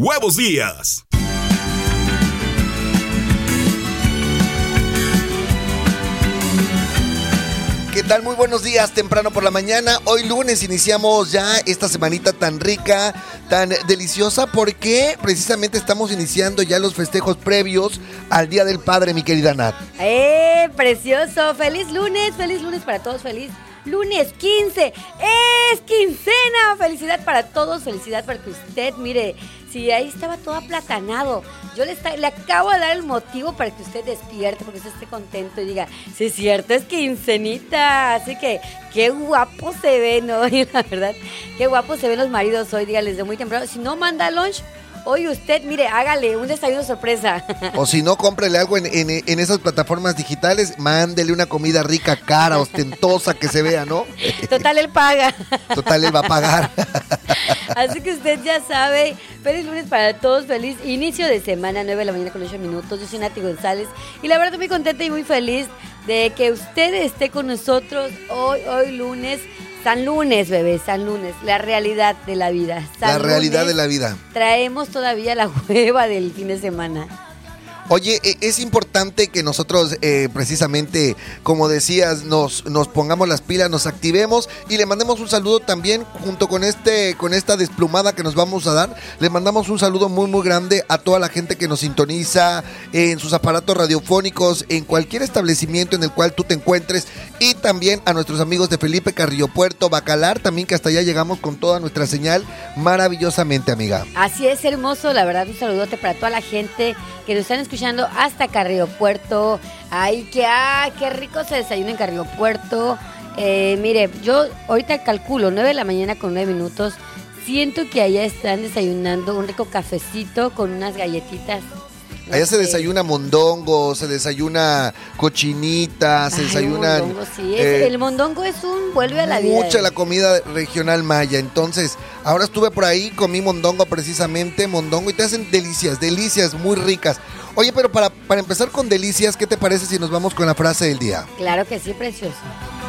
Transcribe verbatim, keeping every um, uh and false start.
Huevos Díaz. ¿Qué tal? Muy buenos días, temprano por la mañana. Hoy lunes iniciamos ya esta semanita tan rica, tan deliciosa, porque precisamente estamos iniciando ya los festejos previos al Día del Padre, mi querida Nat. ¡Eh, precioso! ¡Feliz lunes! ¡Feliz lunes para todos! ¡Feliz lunes quince! ¡Es quincena! ¡Felicidad para todos! ¡Felicidad para que usted, mire, si ahí estaba todo aplatanado, yo le, está, le acabo de dar el motivo para que usted despierte, porque usted esté contento y diga, sí es cierto, es quincenita, así que qué guapo se ven hoy, la verdad, qué guapo se ven los maridos hoy, dígales de muy temprano. Si no manda lunch, hoy usted, mire, hágale un desayuno sorpresa. O si no, cómprele algo en, en, en esas plataformas digitales, mándele una comida rica, cara, ostentosa, que se vea, ¿no? Total, él paga. Total, él va a pagar. Así que usted ya sabe, feliz lunes para todos, feliz inicio de semana, nueve de la mañana con ocho minutos. Yo soy Nati González y la verdad muy contenta y muy feliz de que usted esté con nosotros hoy, hoy lunes. San Lunes, bebé, San Lunes, la realidad de la vida. San la realidad Lunes, de la vida. Traemos todavía la hueva del fin de semana. Oye, es importante que nosotros eh, precisamente, como decías, nos, nos pongamos las pilas, nos activemos y le mandemos un saludo también junto con este con esta desplumada que nos vamos a dar. Le mandamos un saludo muy muy grande a toda la gente que nos sintoniza en sus aparatos radiofónicos, en cualquier establecimiento en el cual tú te encuentres, y también a nuestros amigos de Felipe Carrillo Puerto, Bacalar, también que hasta allá llegamos con toda nuestra señal maravillosamente, amiga. Así es, hermoso, la verdad, un saludote para toda la gente que nos están escuchando hasta Carrillo Puerto. Ay, que ah, qué rico se desayuna en Carrillo Puerto. Eh, mire, yo ahorita calculo nueve de la mañana con nueve minutos. Siento que allá están desayunando un rico cafecito con unas galletitas. No Allá sé. se desayuna mondongo, se desayuna cochinita, se Ay, desayunan... mondongo, sí, es, eh, el mondongo es un vuelve a la vida. Mucha la comida regional maya. Entonces, ahora estuve por ahí, comí mondongo precisamente, mondongo, y te hacen delicias, delicias muy ricas. Oye, pero para, para empezar con delicias, ¿qué te parece si nos vamos con la frase del día? Claro que sí, precioso.